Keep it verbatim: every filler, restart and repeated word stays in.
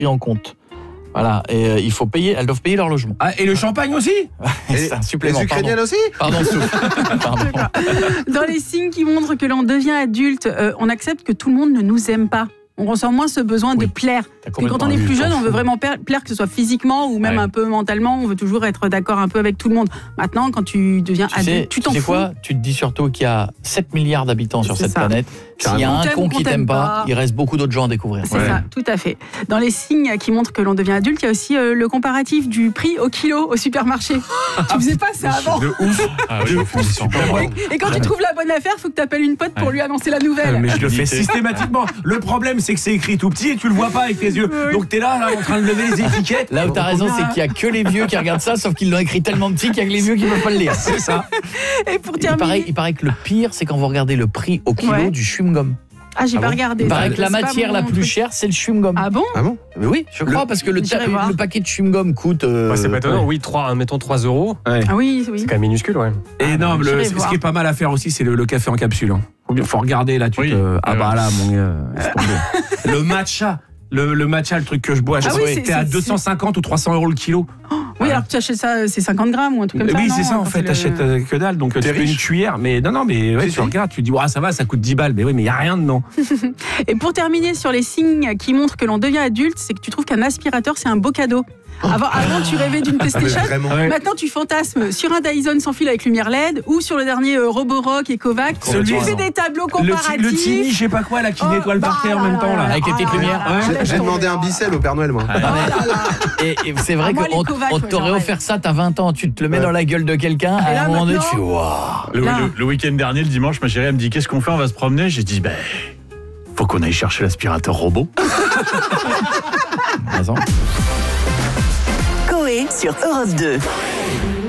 pris en compte. Voilà, et euh, il faut payer, elles doivent payer leur logement. Ah, et le champagne aussi? C'est un supplément. Les Ukrainiennes pardon. aussi? Pardon, souffle. Pardon. Dans les signes qui montrent que l'on devient adulte, euh, on accepte que tout le monde ne nous aime pas. On ressent moins ce besoin Oui. de plaire. T'as Et quand on complètement est vu, plus je jeune, t'en on veut fous. vraiment plaire, plaire, que ce soit physiquement ou même Ouais. un peu mentalement. On veut toujours être d'accord un peu avec tout le monde. Maintenant, quand tu deviens Tu sais, adulte, tu t'en sais fous. quoi? Tu te dis surtout qu'il y a sept milliards d'habitants sur C'est cette ça. planète. S'il y a On un t'aime con ou qui qu'on t'aime t'aime pas, pas. il reste beaucoup d'autres gens à découvrir. C'est ça, tout à fait. Dans les signes qui montrent que l'on devient adulte, il y a aussi euh, le comparatif du prix au kilo au supermarché. Tu faisais pas ça avant. De ouf. Ah oui, je fais ça. Et quand tu trouves la bonne affaire, il faut que tu appelles une pote pour lui annoncer la nouvelle. Mais je le fais Unité. systématiquement. Le problème, c'est que c'est écrit tout petit et tu le vois pas avec tes yeux. Donc t'es là, là, en train de lever les étiquettes. Là où t'as raison, c'est qu'il y a que les vieux qui regardent ça, sauf qu'ils l'ont écrit tellement petit qu'il y a que les vieux qui peuvent pas le lire. C'est ça. Et pour Il paraît, terminer. il paraît que le pire, c'est quand vous regardez le prix au kilo Ouais. du chewing-gum. Ah, j'ai Ah pas bon regardé. Il ça. paraît que la C'est pas matière la mon plus truc. chère, c'est le chewing-gum. Ah bon? Ah bon? Mais oui, je crois, parce que le, J'irai ta- voir. le paquet de chewing-gum coûte. euh, Ouais, c'est pas étonnant, ouais. oui, trois, mettons trois euros. Ouais. Ah oui, oui. C'est quand même minuscule, ouais. Et non, mais le- j'irai ce voir. qui est pas mal à faire aussi, c'est le, le café en capsule. Hein. Faut, bien- faut regarder là, tu Oui. te. Ah Ouais, bah ouais. là, mon gars. laisse tomber. Le matcha. Le, le matcha, le truc que je bois, Ah je oui, sais, c'est- t'es à c'est- deux cent cinquante ou trois cents euros le kilo. Oui, alors que tu achètes ça, c'est cinquante grammes ou un truc comme ça. Oui, non, c'est ça en quand fait, c'est le- t'achètes euh, que dalle, donc tu T'es fais une riche. cuillère, mais non, non, mais ouais, Si, tu si. regardes, tu dis, ouais, ça va, ça coûte dix balles, mais oui, mais il n'y a rien dedans. Et pour terminer sur les signes qui montrent que l'on devient adulte, c'est que tu trouves qu'un aspirateur, c'est un beau cadeau. Avant, avant tu rêvais d'une Ah, mais PlayStation. vraiment. Ouais. Maintenant, tu fantasmes sur un Dyson sans fil avec lumière L E D ou sur le dernier euh, Roborock et Kovac. Celui- Tu fais des tableaux Le, ti- comparatifs. le Tini, je sais pas quoi, là, qui Oh, nettoie le bah parquet en là même là temps, là. là Avec les petites là lumières. là là, Ouais. laisse J'ai tomber. demandé un bicelle au Père Noël, moi. Oh là là. Et, et c'est vrai Ah, moi, les qu'on Kovacs, on ouais, t'aurait j'en offert ça, t'as vingt ans, tu te le mets Ouais. dans la gueule de quelqu'un, Et et là, à un moment donné, tu maintenant- fais waouh. Le, Là. le- le week-end dernier, le dimanche, ma chérie, elle me dit qu'est-ce qu'on fait? On va se promener. J'ai dit, ben, faut qu'on aille chercher l'aspirateur robot. Raison. Coé sur Europe deux.